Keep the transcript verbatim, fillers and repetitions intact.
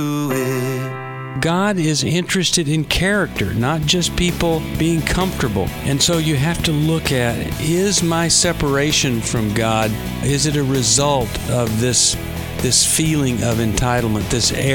God is interested in character, not just people being comfortable. And so you have to look at, is my separation from God, is it a result of this, this feeling of entitlement, this